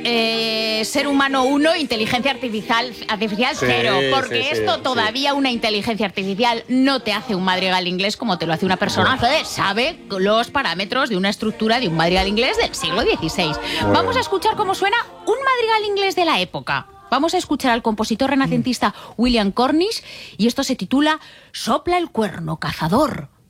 ser humano 1, inteligencia artificial 0, porque todavía una inteligencia artificial no te hace un madrigal inglés como te lo hace una persona que sabe los parámetros de una estructura de un madrigal inglés del siglo XVI. Vamos a escuchar cómo suena un madrigal inglés de la época. Vamos a escuchar al compositor renacentista William Cornish y esto se titula Sopla el cuerno, cazador.